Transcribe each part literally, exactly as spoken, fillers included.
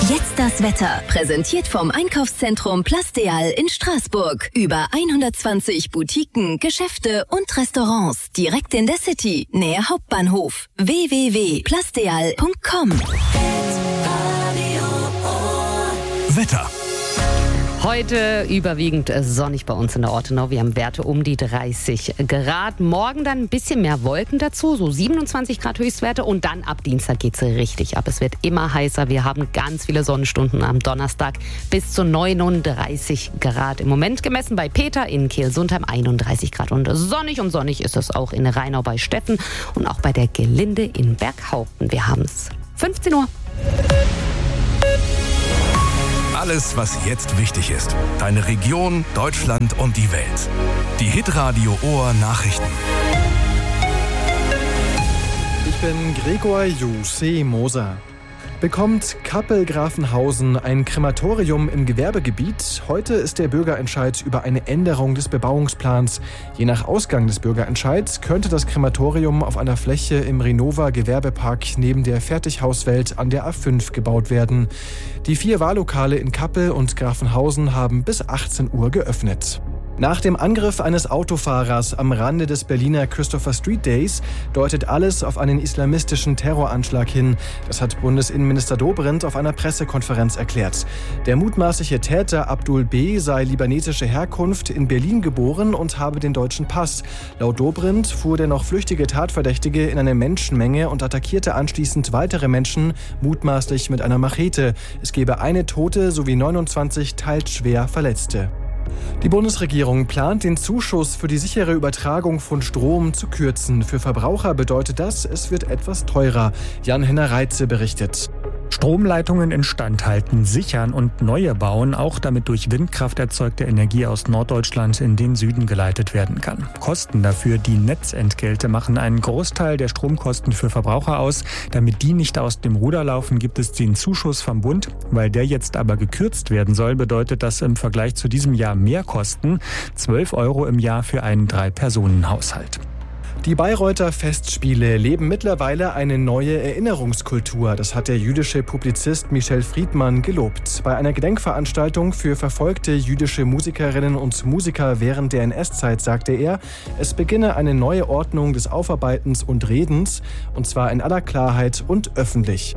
Jetzt das Wetter, präsentiert vom Einkaufszentrum Plasteal in Straßburg. Über hundertzwanzig Boutiquen, Geschäfte und Restaurants. Direkt in der City, nähe Hauptbahnhof. w w w punkt plasteal punkt com. Wetter. Heute überwiegend sonnig bei uns in der Ortenau. Wir haben Werte um die dreißig Grad. Morgen dann ein bisschen mehr Wolken dazu, so siebenundzwanzig Grad Höchstwerte. Und dann ab Dienstag geht's richtig ab. Es wird immer heißer. Wir haben ganz viele Sonnenstunden am Donnerstag bis zu neununddreißig Grad. Im Moment gemessen bei Peter in Kehl-Sundheim einunddreißig Grad. Und sonnig und sonnig ist es auch in Rheinau bei Steffen und auch bei der Gelinde in Berghaupten. Wir haben es fünfzehn Uhr. Alles, was jetzt wichtig ist. Deine Region, Deutschland und die Welt. Die Hitradio Ohr Nachrichten. Ich bin Gregor Jose Moser. Bekommt Kappel-Grafenhausen ein Krematorium im Gewerbegebiet? Heute ist der Bürgerentscheid über eine Änderung des Bebauungsplans. Je nach Ausgang des Bürgerentscheids könnte das Krematorium auf einer Fläche im Renova Gewerbepark neben der Fertighauswelt an der A fünf gebaut werden. Die vier Wahllokale in Kappel und Grafenhausen haben bis achtzehn Uhr geöffnet. Nach dem Angriff eines Autofahrers am Rande des Berliner Christopher Street Days deutet alles auf einen islamistischen Terroranschlag hin. Das hat Bundesinnenminister Dobrindt auf einer Pressekonferenz erklärt. Der mutmaßliche Täter Abdul B. sei libanesische Herkunft, in Berlin geboren und habe den deutschen Pass. Laut Dobrindt fuhr der noch flüchtige Tatverdächtige in eine Menschenmenge und attackierte anschließend weitere Menschen, mutmaßlich mit einer Machete. Es gebe eine Tote sowie neunundzwanzig teils schwer Verletzte. Die Bundesregierung plant, den Zuschuss für die sichere Übertragung von Strom zu kürzen. Für Verbraucher bedeutet das, es wird etwas teurer. Jan-Henner Reitze berichtet. Stromleitungen instand halten, sichern und neue bauen, auch damit durch Windkraft erzeugte Energie aus Norddeutschland in den Süden geleitet werden kann. Kosten dafür, die Netzentgelte, machen einen Großteil der Stromkosten für Verbraucher aus. Damit die nicht aus dem Ruder laufen, gibt es den Zuschuss vom Bund. Weil der jetzt aber gekürzt werden soll, bedeutet das im Vergleich zu diesem Jahr mehr Kosten. zwölf Euro im Jahr für einen Drei-Personen-Haushalt. Die Bayreuther Festspiele leben mittlerweile eine neue Erinnerungskultur. Das hat der jüdische Publizist Michel Friedmann gelobt. Bei einer Gedenkveranstaltung für verfolgte jüdische Musikerinnen und Musiker während der N S-Zeit sagte er, es beginne eine neue Ordnung des Aufarbeitens und Redens, und zwar in aller Klarheit und öffentlich.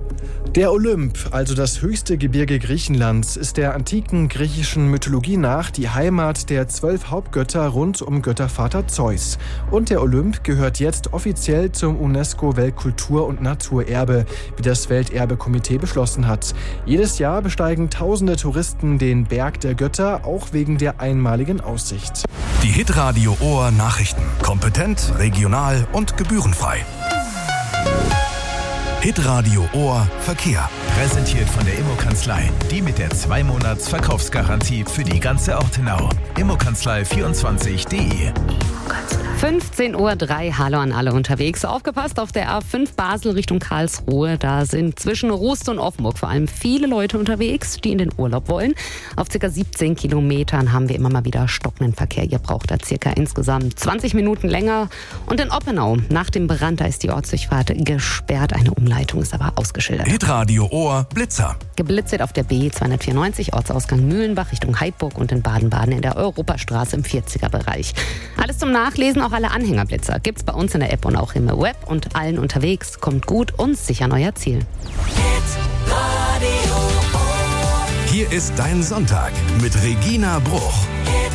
Der Olymp, also das höchste Gebirge Griechenlands, ist der antiken griechischen Mythologie nach die Heimat der zwölf Hauptgötter rund um Göttervater Zeus. Und der Olymp gehört jetzt offiziell zum UNESCO-Weltkultur- und Naturerbe, wie das Welterbekomitee beschlossen hat. Jedes Jahr besteigen tausende Touristen den Berg der Götter, auch wegen der einmaligen Aussicht. Die Hitradio Ohr Nachrichten. Kompetent, regional und gebührenfrei. Hitradio Ohr Verkehr. Präsentiert von der Immo-Kanzlei. Die mit der zwei Monats Verkaufsgarantie für die ganze Ortenau. Immo-Kanzlei vierundzwanzig punkt de. fünfzehn Uhr drei, hallo an alle unterwegs. Aufgepasst auf der A fünf Basel Richtung Karlsruhe. Da sind zwischen Rust und Offenburg vor allem viele Leute unterwegs, die in den Urlaub wollen. Auf ca. siebzehn Kilometern haben wir immer mal wieder stockenden Verkehr. Ihr braucht da ca. insgesamt zwanzig Minuten länger. Und in Oppenau, nach dem Brand, da ist die Ortsdurchfahrt gesperrt. Eine Umleitung ist aber ausgeschildert. Hitradio Ohr Blitzer. Geblitzert auf der B zweihundertvierundneunzig, Ortsausgang Mühlenbach Richtung Heidburg und in Baden-Baden in der Europastraße im vierziger Bereich. Alles zum Nachlesen, auch alle Anhängerblitzer gibt's bei uns in der App und auch im Web, und allen unterwegs. Kommt gut und sichern euer Ziel. Hier ist dein Sonntag mit Regina Bruch.